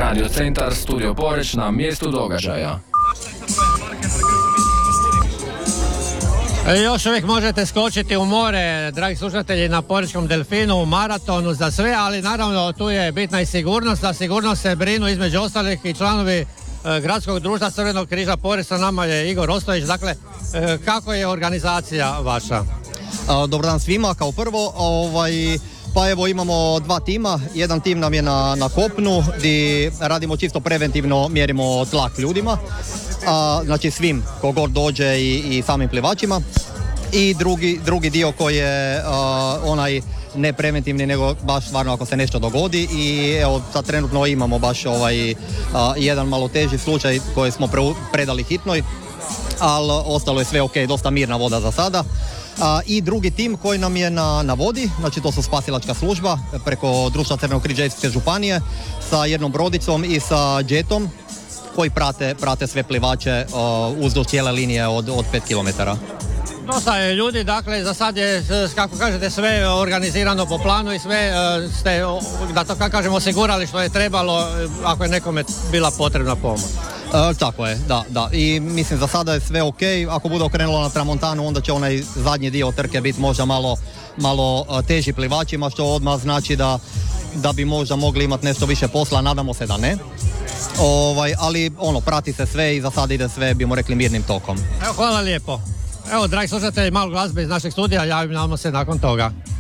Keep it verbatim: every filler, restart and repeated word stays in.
Radio Centar, Studio Poreć na mjestu događaja. Još uvijek možete skočiti u more, dragi slušatelji, na Porečkom delfinu, u maratonu za sve, ali naravno tu je bitna i sigurnost. Za sigurnost se brinu između ostalih i članovi e, Gradskog društva Crvenog križa Poreč. Sa nama je Igor Ostojić. Dakle, e, kako je organizacija vaša? Dobar dan svima. Kao prvo, ovaj, pa evo imamo dva tima. Jedan tim nam je na, na kopnu gdje radimo čisto preventivno, mjerimo tlak ljudima. A, znači svim kogod dođe i, i samim plivačima. I drugi, drugi dio koji je a, onaj ne preventivni, nego baš stvarno ako se nešto dogodi. I evo sad trenutno imamo baš ovaj a, jedan malo teži slučaj koji smo pre, predali hitnoj, ali ostalo je sve ok, dosta mirna voda za sada. A, I drugi tim koji nam je na, na vodi, znači to su spasilačka služba preko Društva Crvenog križa Istarske županije sa jednom brodicom i sa džetom koji prate, prate sve plivače uh, uzduž cijele linije od, od pet kilometara. Dosta je ljudi, dakle za sad je, kako kažete, sve organizirano po planu i sve uh, ste, da to kako kažemo, osigurali što je trebalo ako je nekome bila potrebna pomoć. Uh, tako je, da, da. I mislim za sada je sve ok. Ako bude okrenulo na tramontanu, onda će onaj zadnji dio trke biti možda malo, malo uh, teži plivačima, što odmah znači da, da bi možda mogli imati nešto više posla, nadamo se da ne. Ovaj, ali ono, prati se sve i za sada ide sve, bimo rekli, mirnim tokom. Evo, hvala lijepo. Evo, dragi slušatelji, malo glazbe iz našeg studija, javimo se nakon toga.